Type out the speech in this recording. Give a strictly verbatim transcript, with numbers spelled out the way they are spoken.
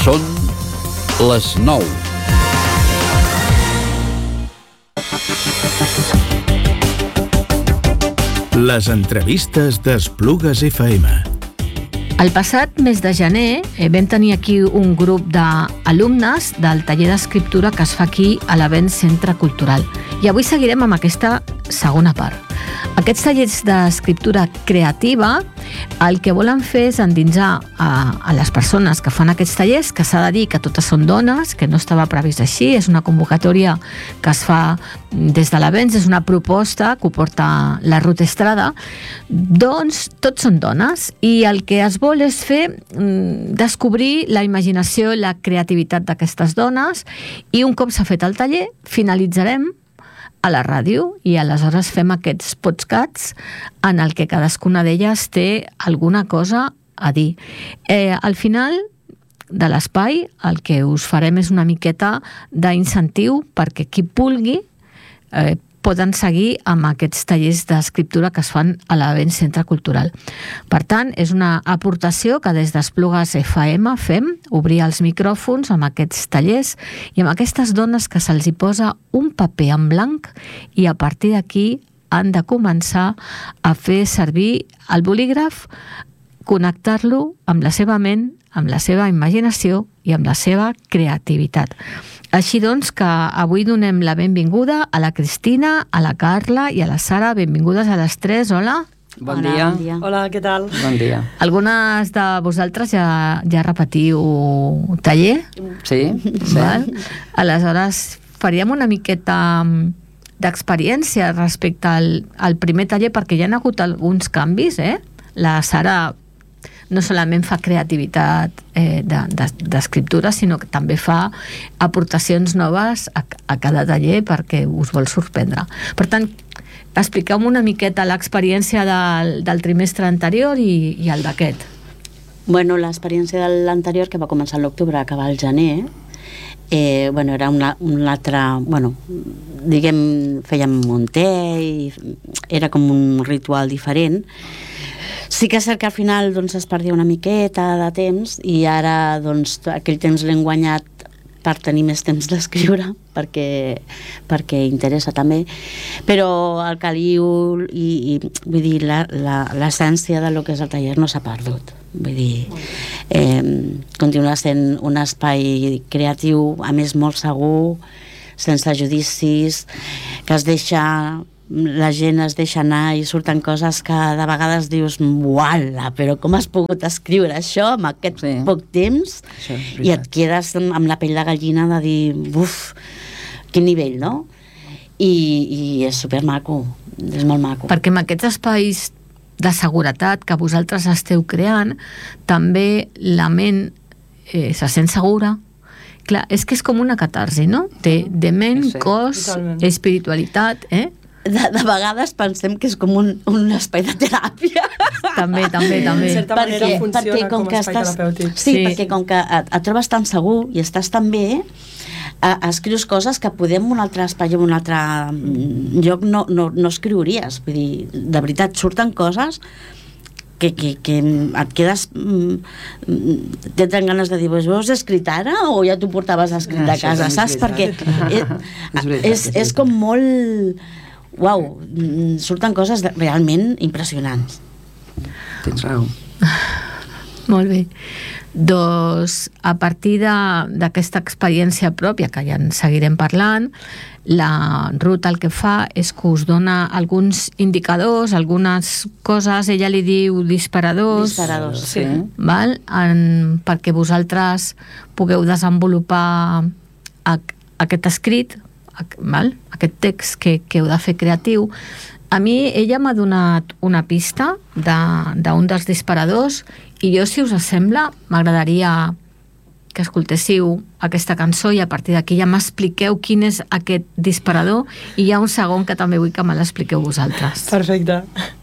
Són les nou. Les entrevistes d'Esplugues F M. El passat mes de gener eh, vam tenir aquí un grup d'alumnes del taller d'escriptura que es fa aquí a l'Avenç Centre Cultural. I avui seguirem amb aquesta segona part. Aquests tallers d'escriptura creativa el que volen fer és endinsar a, a les persones que fan aquests tallers, que s'ha de dir que totes són dones, que no estava previst així, és una convocatòria que es fa des de l'Avenç, és una proposta que ho porta la Ruth Estrada, doncs tots són dones i el que es vol és fer mm, descobrir la imaginació i la creativitat d'aquestes dones i un cop s'ha fet el taller finalitzarem a la ràdio i aleshores fem aquests podcasts en el que cadascuna d'elles té alguna cosa a dir. Eh, al final de l'espai el que us farem és una miqueta d'incentiu perquè qui vulgui eh, poden seguir amb aquests tallers d'escriptura que es fan a l'Avenç Centre Cultural. Per tant, és una aportació que des d'Esplugues F M fem, obrir els micròfons amb aquests tallers i amb aquestes dones que se'ls hi posa un paper en blanc i a partir d'aquí han de començar a fer servir el bolígraf, connectar-lo amb la seva ment, amb la seva imaginació i amb la seva creativitat. Així doncs que avui donem la benvinguda a la Cristina, a la Carla i a la Sara. Benvingudes a les tres, hola. Bon dia. Bon dia. Hola, què tal? Bon dia. Algunes de vosaltres ja, ja repetiu taller? Sí, sí. Val? Aleshores, faríem una miqueta d'experiència respecte al, al primer taller, perquè hi ha hagut alguns canvis, eh? La Sara no solament fa creativitat eh, d'escriptura, de, de, sinó que també fa aportacions noves a, a cada taller perquè us vol sorprendre. Per tant, expliqueu-me una miqueta l'experiència del, del trimestre anterior i, i el d'aquest. Bueno, l'experiència de l'anterior, que va començar a l'octubre, acabar al gener, eh, bueno, era una, un altre... Bueno, diguem, fèiem un té i era com un ritual diferent. Sí que és cert que al final doncs, es perdia una miqueta de temps i ara doncs, aquell temps l'hem guanyat per tenir més temps d'escriure perquè, perquè interessa també, però el caliu i, i vull dir, l'essència del que és el taller no s'ha perdut. Vull dir, eh, continua sent un espai creatiu, a més molt segur, sense judicis, que es deixa... la gent es deixa anar i surten coses que de vegades dius uala, però com has pogut escriure això amb aquest sí. poc temps i et quedes amb la pell de gallina de dir uf, quin nivell, no? I, i és supermaco, és molt maco. Perquè amb aquests espais de seguretat que vosaltres esteu creant també la ment eh, se sent segura. Clar, és que és com una catarsi, no? De, de ment, sí, cos, totalment. Espiritualitat, eh? De, de vegades pensem que és com un, un espai de teràpia. També, també, també. En certa perquè, manera funciona perquè com, com que a espai estàs, terapèutic. sí, Sí, perquè com que et, et trobes tan segur i estàs tan bé, eh, escrius coses que podem un altre espai, en un altre lloc no, no, no escriuries. Vull dir, de veritat, surten coses que, que, que et quedes tenen ganes de dir, vos ho has escrit ara o ja t'ho portaves escrit de casa, saps? Perquè és, és, és com molt... Uau, surten coses realment impressionants. Tens raó. Molt bé. Doncs a partir d'aquesta experiència pròpia, que ja en seguirem parlant, la Ruth el que fa és que us dona alguns indicadors, algunes coses, ella li diu disparadors, Disparadors, sí. val? En, perquè vosaltres pugueu desenvolupar aquest escrit, val? Aquest text que, que heu de fer creatiu. A mi ella m'ha donat una pista d'un de, dels disparadors i jo, si us sembla, m'agradaria que escoltéssiu aquesta cançó i a partir d'aquí ja m'expliqueu quin és aquest disparador i hi ha un segon que també vull que me l'expliqueu vosaltres. Perfecte.